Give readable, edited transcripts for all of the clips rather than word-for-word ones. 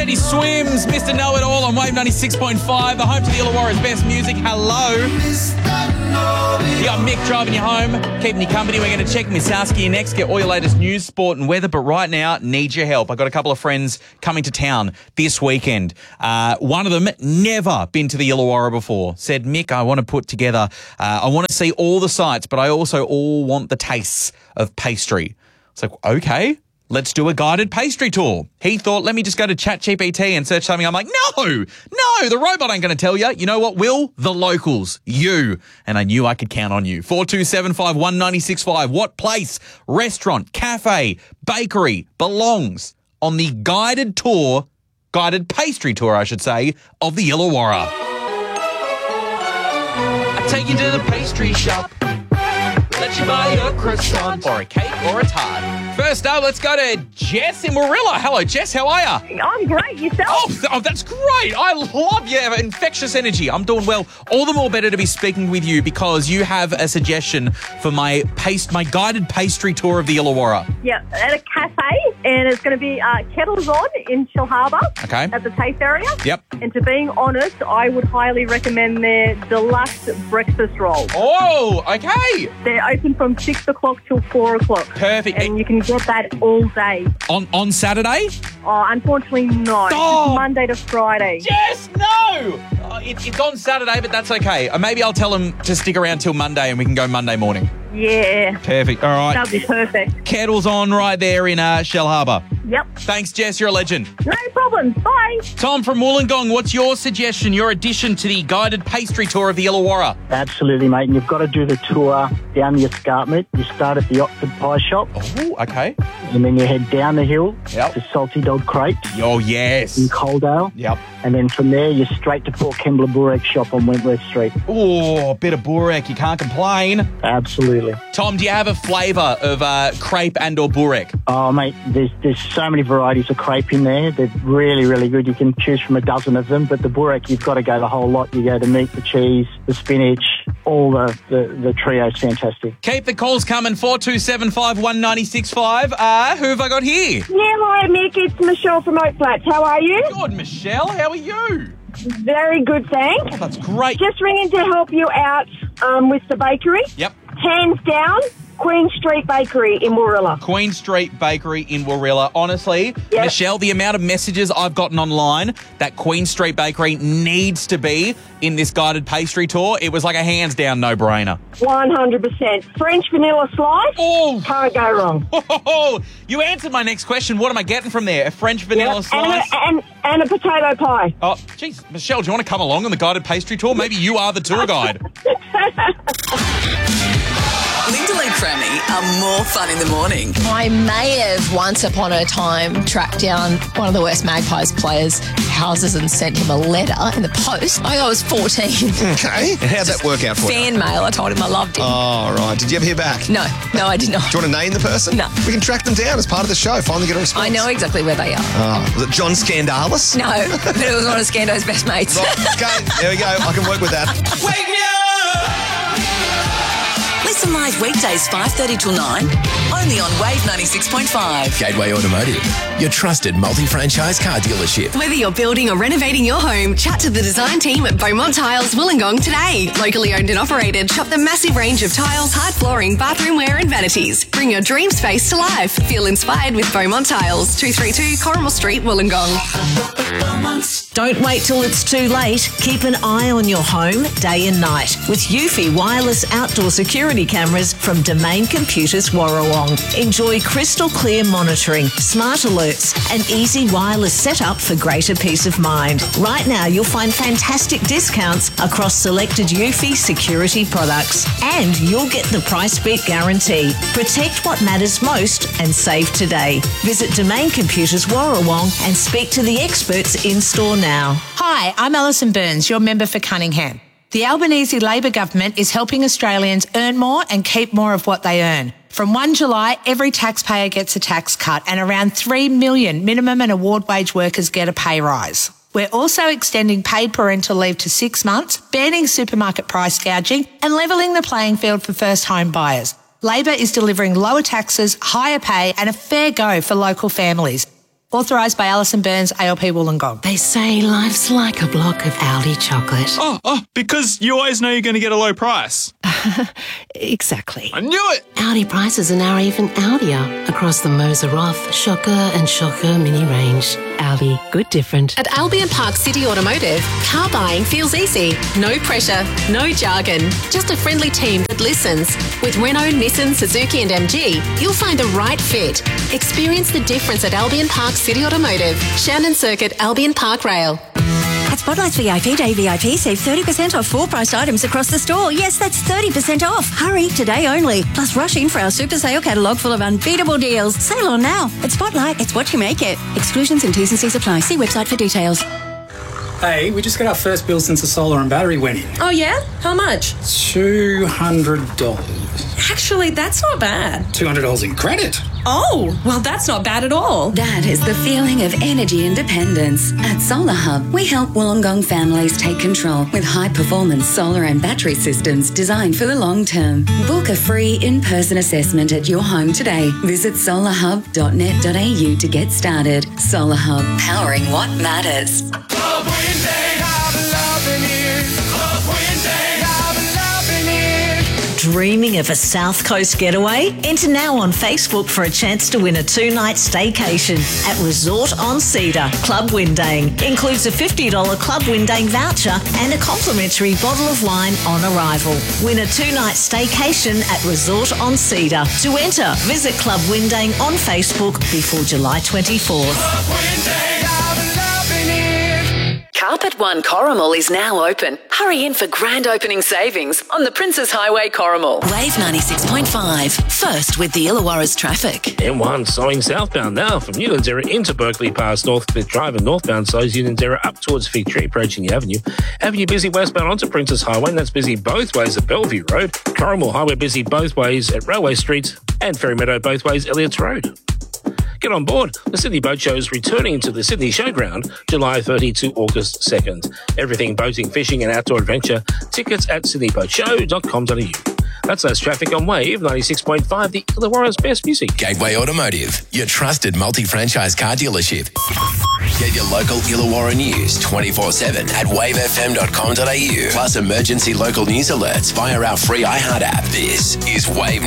Teddy Swims, Mr. Know-It-All on Wave 96.5, the home to the Illawarra's best music. Hello. You got Mick driving you home, keeping you company. We're going to check Miss Saskia next, get all your latest news, sport and weather. But right now, need your help. I've got a couple of friends coming to town this weekend. One of them, never been to the Illawarra before, said, Mick, I want to put together, I want to see all the sights, but I also all want the tastes of pastry. It's like, okay. Let's do a guided pastry tour. He thought, let me just go to ChatGPT and search something. I'm like, no, the robot ain't going to tell you. You know what, Will? The locals, you. And I knew I could count on you. 42751965. What place, restaurant, cafe, bakery belongs on the guided pastry tour, I should say, of the Illawarra? I take you to the pastry shop. Let you buy a croissant or a cake or a tart. First up, let's go to Jess in Warilla. Hello, Jess. How are you? I'm great. Yourself? Oh, that's great. I love your infectious energy. I'm doing well. All the more better to be speaking with you because you have a suggestion for my guided pastry tour of the Illawarra. Yeah, at a cafe, and it's going to be Kettles On in Shellharbour. Okay. At the Taste area. Yep. And to being honest, I would highly recommend their deluxe breakfast roll. Oh, okay. They're open from 6 o'clock till 4 o'clock. Perfect. And you can get that all day. On Saturday? Oh, unfortunately, no. Oh. It's Monday to Friday. Yes, no. It's on Saturday, but that's okay. Maybe I'll tell them to stick around till Monday and we can go Monday morning. Yeah. Perfect. All right. That'll be perfect. Kettles On right there in Shellharbour. Yep. Thanks, Jess. You're a legend. No problem. Bye. Tom from Wollongong, what's your suggestion, your addition to the guided pastry tour of the Illawarra? Absolutely, mate. And you've got to do the tour down the escarpment. You start at the Oxford Pie Shop. Oh, okay. And then you head down the hill Yep. to Salty Dog Crepes Oh, yes. in Coaldale. Yep. And then from there, you're straight to Port Kembla Burek Shop on Wentworth Street. Oh, a bit of burek. You can't complain. Absolutely. Tom, do you have a flavour of crepe and or burek? Oh, mate, there's so many varieties of crepe in there. They're really, really good. You can choose from a dozen of them, but the burek, you've got to go the whole lot. You go the meat, the cheese, the spinach, all the trio's fantastic. Keep the calls coming, 42751965. Who have I got here? Yeah, hi Mick, it's Michelle from Oak Flats. How are you? Good, Michelle. How are you? Very good, thanks. Oh, that's great. Just ringing to help you out with the bakery. Yep. Hands down, Queen Street Bakery in Warilla. Queen Street Bakery in Warilla. Honestly, Yep. Michelle, the amount of messages I've gotten online that Queen Street Bakery needs to be in this guided pastry tour, it was like a hands-down no-brainer. 100%. French vanilla slice. Oh, Can't go wrong. you answered my next question. What am I getting from there? A French vanilla Yep. slice? And a potato pie. Oh, geez, Michelle, do you want to come along on the guided pastry tour? Maybe you are the tour guide. Lyndall and Crammy are more fun in the morning. I may have once upon a time tracked down one of the West Magpies players' houses and sent him a letter in the post. I was 14. Okay. And how'd that work out for you? Fan mail. I told him I loved him. Oh, right. Did you ever hear back? No, I did not. Do you want to name the person? No. We can track them down as part of the show. Finally get a response. I know exactly where they are. Oh, was it John Scandalis? No, but it was one of Scando's best mates. Okay, there we go. I can work with that. Wake me up! Listen live weekdays 5:30 till 9, only on Wave 96.5. Gateway Automotive, your trusted multi-franchise car dealership. Whether you're building or renovating your home, chat to the design team at Beaumont Tiles Wollongong today. Locally owned and operated, shop the massive range of tiles, hard flooring, bathroomware and vanities. Bring your dream space to life. Feel inspired with Beaumont Tiles, 232 Corrimal Street, Wollongong. Don't wait till it's too late. Keep an eye on your home day and night with Eufy wireless outdoor security cameras from Domain Computers Warrawong. Enjoy crystal clear monitoring, smart alerts and easy wireless setup for greater peace of mind. Right now you'll find fantastic discounts across selected Eufy security products and you'll get the price beat guarantee. Protect what matters most and save today. Visit Domain Computers Warrawong and speak to the experts in store now. Hi, I'm Alison Burns, your member for Cunningham. The Albanese Labor government is helping Australians earn more and keep more of what they earn. From 1 July, every taxpayer gets a tax cut and around 3 million minimum and award wage workers get a pay rise. We're also extending paid parental leave to 6 months, banning supermarket price gouging and levelling the playing field for first home buyers. Labor is delivering lower taxes, higher pay and a fair go for local families. Authorised by Alison Burns, ALP Wollongong. They say life's like a block of Aldi chocolate. Oh, because you always know you're going to get a low price. Exactly. I knew it! Aldi prices are now even Aldier across the Moser Off, Shocker and Shocker mini range. Aldi, good different. At Albion Park City Automotive, car buying feels easy. No pressure, no jargon, just a friendly team that listens. With Renault, Nissan, Suzuki and MG, you'll find the right fit. Experience the difference at Albion Park City Automotive, Shannon Circuit, Albion Park Rail. At Spotlight's VIP Day VIP, save 30% off full-priced items across the store. Yes, that's 30% off. Hurry, today only. Plus, rush in for our super sale catalogue full of unbeatable deals. Sale on now. At Spotlight, it's what you make it. Exclusions and T's and C's apply. See website for details. Hey, we just got our first bill since the solar and battery went in. Oh, yeah? How much? $200. Actually, that's not bad. $200 in credit. Oh, well, that's not bad at all. That is the feeling of energy independence. At Solar Hub, we help Wollongong families take control with high-performance solar and battery systems designed for the long term. Book a free in-person assessment at your home today. Visit solarhub.net.au to get started. Solar Hub, powering what matters. Dreaming of a South Coast getaway? Enter now on Facebook for a chance to win a 2-night staycation at Resort on Cedar. Club Windang includes a $50 Club Windang voucher and a complimentary bottle of wine on arrival. Win a 2-night staycation at Resort on Cedar. To enter, visit Club Windang on Facebook before July 24th. Carpet One Corrimal is now open. Hurry in for grand opening savings on the Princes Highway Corrimal. Wave 96.5. First with the Illawarra's traffic. M1 slowing southbound now from Newlands Area into Berkeley past Northcliffe Drive, and northbound slows Newlands Area up towards Fig Tree approaching the Avenue. Avenue busy westbound onto Princes Highway, and that's busy both ways at Bellevue Road. Corrimal Highway busy both ways at Railway Street, and Ferry Meadow both ways Elliots Road. Get on board. The Sydney Boat Show is returning to the Sydney Showground July 30 to August 2nd. Everything boating, fishing and outdoor adventure. Tickets at sydneyboatshow.com.au. That's less traffic on Wave 96.5, the Illawarra's best music. Gateway Automotive, your trusted multi-franchise car dealership. Get your local Illawarra news 24/7 at wavefm.com.au. Plus emergency local news alerts via our free iHeart app. This is Wave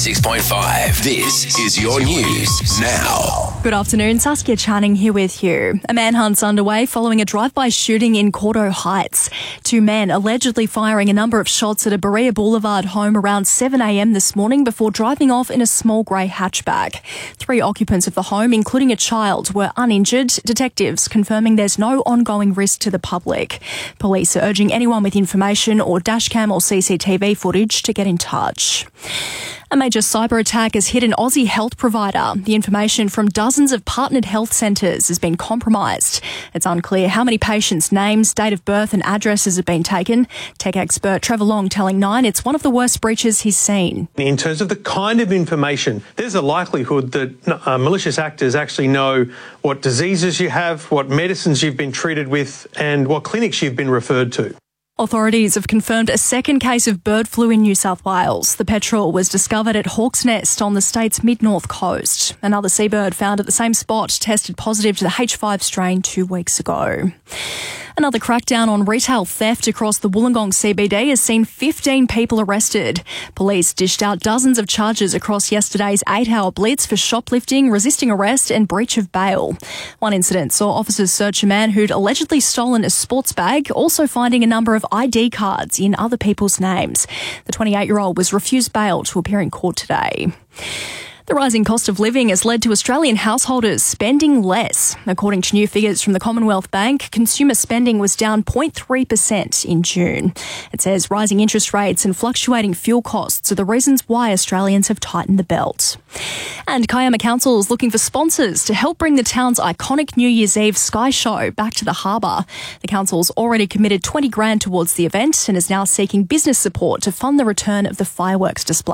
96.5. This is your news now. Good afternoon, Saskia Channing here with you. A manhunt's underway following a drive-by shooting in Cordo Heights. 2 men allegedly firing a number of shots at a Berea Boulevard home around 7 a.m. this morning before driving off in a small grey hatchback. 3 occupants of the home, including a child, were uninjured. Detectives confirming there's no ongoing risk to the public. Police are urging anyone with information or dashcam or CCTV footage to get in touch. A major cyber attack has hit an Aussie health provider. The information from dozens of partnered health centres has been compromised. It's unclear how many patients' names, date of birth and addresses have been taken. Tech expert Trevor Long telling Nine it's one of the worst breaches he's seen. In terms of the kind of information, there's a likelihood that malicious actors actually know what diseases you have, what medicines you've been treated with and what clinics you've been referred to. Authorities have confirmed a second case of bird flu in New South Wales. The petrel was discovered at Hawk's Nest on the state's mid-north coast. Another seabird found at the same spot tested positive to the H5 strain 2 weeks ago. Another crackdown on retail theft across the Wollongong CBD has seen 15 people arrested. Police dished out dozens of charges across yesterday's 8-hour blitz for shoplifting, resisting arrest and breach of bail. One incident saw officers search a man who'd allegedly stolen a sports bag, also finding a number of ID cards in other people's names. The 28-year-old was refused bail to appear in court today. The rising cost of living has led to Australian householders spending less. According to new figures from the Commonwealth Bank, consumer spending was down 0.3% in June. It says rising interest rates and fluctuating fuel costs are the reasons why Australians have tightened the belt. And Kiama Council is looking for sponsors to help bring the town's iconic New Year's Eve Sky Show back to the harbour. The council's already committed $20,000 towards the event and is now seeking business support to fund the return of the fireworks display.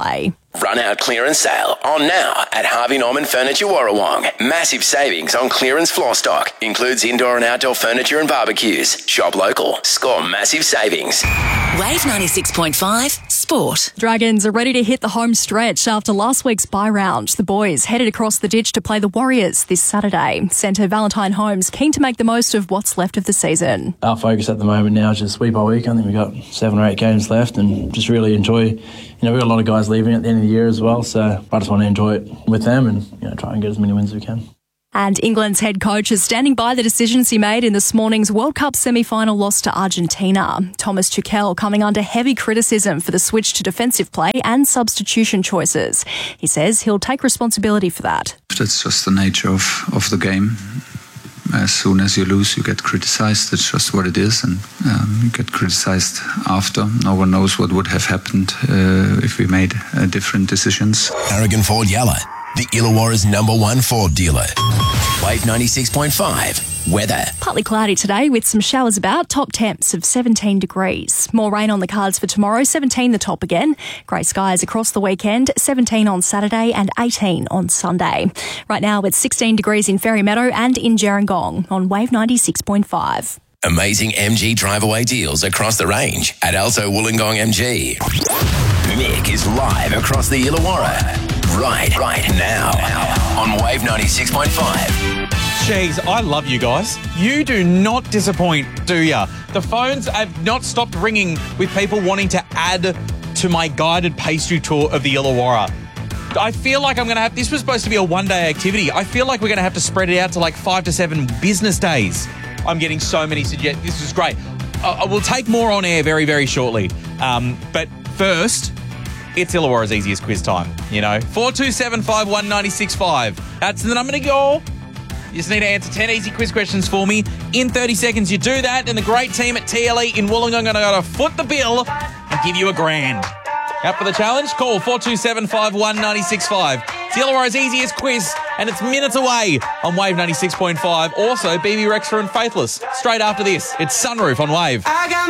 Run out clearance sale on now at Harvey Norman Furniture Warrawong. Massive savings on clearance floor stock. Includes indoor and outdoor furniture and barbecues. Shop local. Score massive savings. Wave 96.5 Sport. Dragons are ready to hit the home stretch after last week's bye round. The boys headed across the ditch to play the Warriors this Saturday. Centre Valentine Holmes keen to make the most of what's left of the season. Our focus at the moment now is just week by week. I think we've got 7 or 8 games left and just really enjoy. We've got a lot of guys leaving at the end of the year as well, so I just want to enjoy it with them and try and get as many wins as we can. And England's head coach is standing by the decisions he made in this morning's World Cup semi-final loss to Argentina. Thomas Tuchel coming under heavy criticism for the switch to defensive play and substitution choices. He says he'll take responsibility for that. That's just the nature of the game. As soon as you lose, you get criticised. It's just what it is, and you get criticised after. No one knows what would have happened if we made different decisions. Aragon Ford Yalla, the Illawarra's #1 Ford dealer. Wave 96.5. Weather. Partly cloudy today with some showers about, top temps of 17 degrees. More rain on the cards for tomorrow, 17 the top again. Grey skies across the weekend, 17 on Saturday and 18 on Sunday. Right now it's 16 degrees in Ferry Meadow and in Gerringong on Wave 96.5. Amazing MG drive-away deals across the range at Alto Wollongong MG. Mick is live across the Illawarra. Right now on Wave 96.5. Jeez, I love you guys. You do not disappoint, do ya? The phones have not stopped ringing with people wanting to add to my guided pastry tour of the Illawarra. I feel like I'm going to have... This was supposed to be a one-day activity. I feel like we're going to have to spread it out to like 5 to 7 business days. I'm getting so many suggestions. This is great. I will take more on air very, very shortly. But first... It's Illawarra's easiest quiz time, 427 51 96.5. That's the number to go. You just need to answer 10 easy quiz questions for me. In 30 seconds, you do that, and the great team at TLE in Wollongong are going to foot the bill and give you $1,000. Up for the challenge? Call 427 51 96.5. It's Illawarra's easiest quiz, and it's minutes away on Wave 96.5. Also, BB Rexha and Faithless. Straight after this, it's Sunroof on Wave.